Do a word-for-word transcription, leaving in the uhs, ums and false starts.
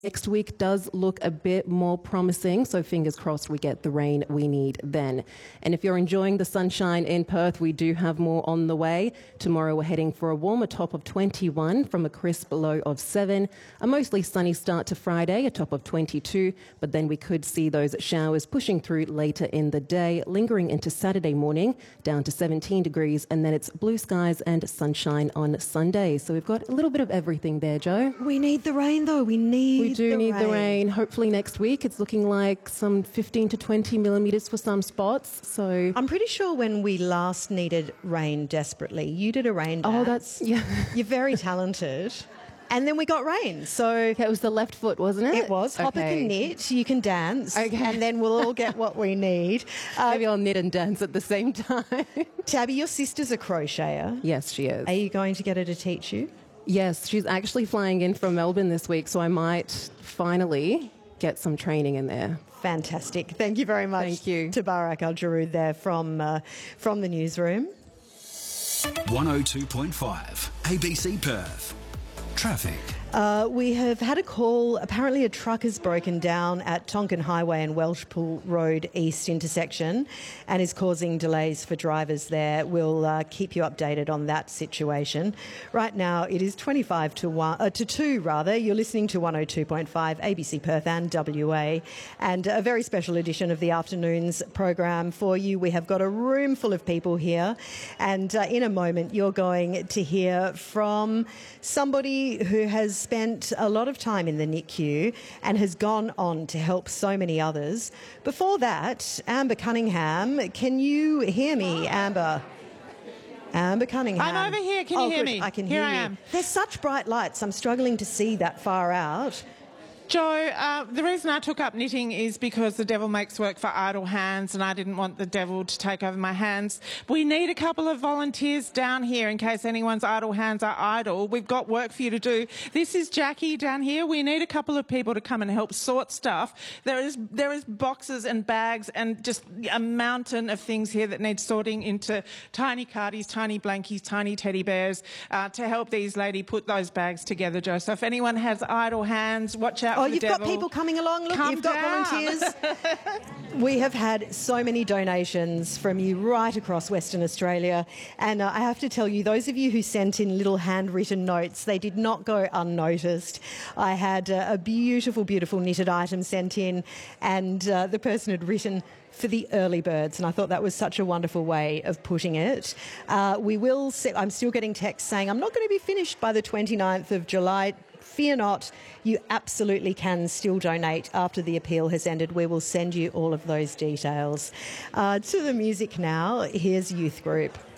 Next week does look a bit more promising, so fingers crossed we get the rain we need then. And if you're enjoying the sunshine in Perth, we do have more on the way. Tomorrow we're heading for a warmer top of twenty-one from a crisp low of seven. A mostly sunny start to Friday, a top of twenty-two, but then we could see those showers pushing through later in the day, lingering into Saturday morning, down to seventeen degrees, and then it's blue skies and sunshine on Sunday. So we've got a little bit of everything there, Jo. We need the rain though, we need We do the need rain. the rain. Hopefully next week it's looking like some fifteen to twenty millimetres for some spots. So I'm pretty sure when we last needed rain desperately, you did a rain dance. Oh, that's, yeah. You're very talented. And then we got rain. So Okay, it was the left foot, wasn't it? it was. Hopper Okay. can knit, you can dance, Okay. and then we'll all get what we need. Uh, Maybe I'll knit and dance at the same time. Tabby, your sister's a crocheter. Yes, she is. Are you going to get her to teach you? Yes, she's actually flying in from Melbourne this week, so I might finally get some training in there. Fantastic. Thank you very much. Thank you. Tabarak Al-Jaroud there from, uh, from the newsroom. one oh two point five A B C Perth. Traffic. Uh, we have had a call. Apparently a truck has broken down at Tonkin Highway and Welshpool Road East intersection and is causing delays for drivers there. We'll uh, keep you updated on that situation. Right now it is twenty-five to one, uh, to two rather. You're listening to one oh two point five A B C Perth and W A, and a very special edition of the afternoons program for you. We have got a room full of people here, and uh, in a moment you're going to hear from somebody who has spent a lot of time in the N I C U and has gone on to help so many others. Before that, Amber Cunningham, can you hear me, Amber? Amber Cunningham. I'm over here. Can you oh, hear good. me? I can Here hear I you. am. There's such bright lights. I'm struggling to see that far out. Jo, uh, the reason I took up knitting is because the devil makes work for idle hands, and I didn't want the devil to take over my hands. We need a couple of volunteers down here in case anyone's idle hands are idle. We've got work for you to do. This is Jackie down here. We need a couple of people to come and help sort stuff. There is there is boxes and bags and just a mountain of things here that need sorting into tiny cardies, tiny blankies, tiny teddy bears uh, to help these ladies put those bags together, Jo. So if anyone has idle hands, watch out. Oh, for the you've devil. got people coming along. Look, Come you've got down. volunteers. We have had so many donations from you right across Western Australia. And uh, I have to tell you, those of you who sent in little handwritten notes, they did not go unnoticed. I had uh, a beautiful, beautiful knitted item sent in, and uh, the person had written for the early birds, and I thought that was such a wonderful way of putting it. Uh, we will see, I'm still getting texts saying I'm not going to be finished by the twenty-ninth of July. Fear not, you absolutely can still donate after the appeal has ended. We will send you all of those details. Uh, to the music now, here's Youth Group.